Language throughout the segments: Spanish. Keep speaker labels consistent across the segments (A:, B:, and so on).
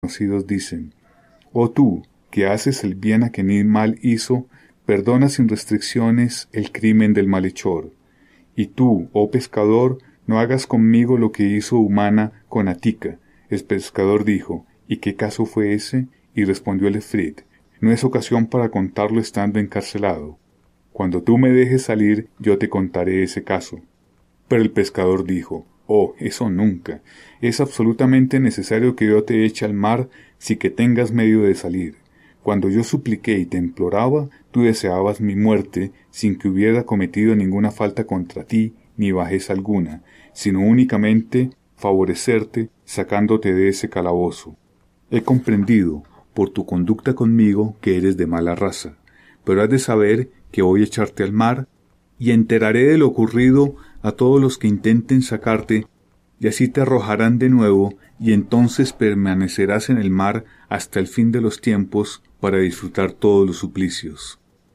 A: conocidos dicen: «Oh tú, que haces el bien a quien ni mal hizo, perdona sin restricciones el crimen del malhechor. Y tú, oh pescador, no hagas conmigo lo que hizo Humana con Atica». El pescador dijo: «¿Y qué caso fue ese?». Y respondió el efrit: «No es ocasión para contarlo estando encarcelado. Cuando tú me dejes salir, yo te contaré ese caso». Pero el pescador dijo: «Oh, eso nunca. Es absolutamente necesario que yo te eche al mar si que tengas medio de salir. Cuando yo supliqué y te imploraba, tú deseabas mi muerte sin que hubiera cometido ninguna falta contra ti ni bajeza alguna, sino únicamente favorecerte sacándote de ese calabozo. He comprendido, por tu conducta conmigo, que eres de mala raza, pero has de saber que voy a echarte al mar y enteraré de lo ocurrido a todos los que intenten sacarte, y así te arrojarán de nuevo, y entonces permanecerás en el mar hasta el fin de los tiempos para disfrutar todos los suplicios».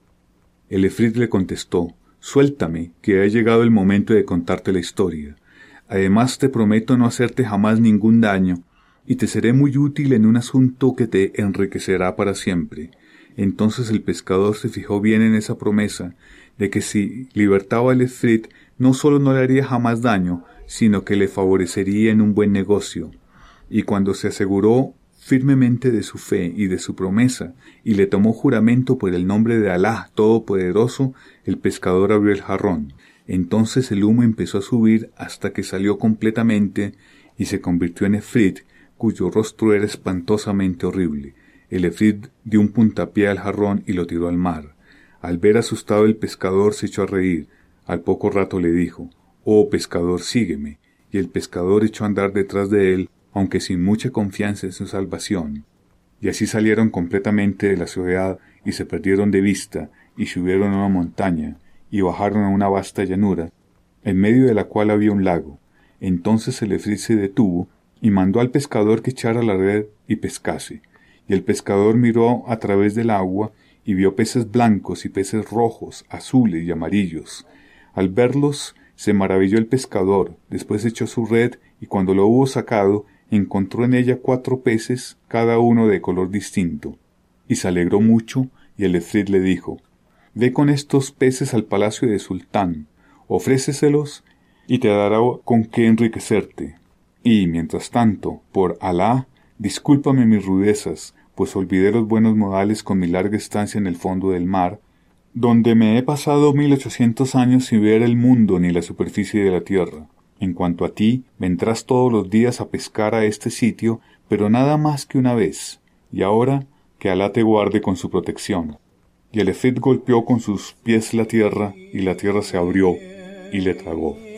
A: El efrit le contestó: «Suéltame, que ha llegado el momento de contarte la historia. Además te prometo no hacerte jamás ningún daño, y te seré muy útil en un asunto que te enriquecerá para siempre». Entonces el pescador se fijó bien en esa promesa, de que si libertaba al efrit, no solo no le haría jamás daño, sino que le favorecería en un buen negocio. Y cuando se aseguró firmemente de su fe y de su promesa, y le tomó juramento por el nombre de Alá Todopoderoso, el pescador abrió el jarrón. Entonces el humo empezó a subir hasta que salió completamente y se convirtió en efrit, cuyo rostro era espantosamente horrible. El efrit dio un puntapié al jarrón y lo tiró al mar. Al ver asustado el pescador se echó a reír. Al poco rato le dijo: «Oh pescador, sígueme». Y el pescador echó a andar detrás de él, aunque sin mucha confianza en su salvación. Y así salieron completamente de la ciudad y se perdieron de vista, y subieron a una montaña, y bajaron a una vasta llanura, en medio de la cual había un lago. Entonces el efrit se detuvo y mandó al pescador que echara la red y pescase. Y el pescador miró a través del agua y vio peces blancos y peces rojos, azules y amarillos. Al verlos se maravilló el pescador, después echó su red y cuando lo hubo sacado, encontró en ella 4 peces, cada uno de color distinto. Y se alegró mucho, y el efrit le dijo: «Ve con estos peces al palacio del sultán, ofréceselos y te dará con qué enriquecerte. Y, mientras tanto, por Alá, discúlpame mis rudezas, pues olvidé los buenos modales con mi larga estancia en el fondo del mar, donde me he pasado 1800 años sin ver el mundo ni la superficie de la tierra. En cuanto a ti, vendrás todos los días a pescar a este sitio, pero nada más que una vez. Y ahora, que Alá te guarde con su protección». Y el efrit golpeó con sus pies la tierra, y la tierra se abrió y le tragó.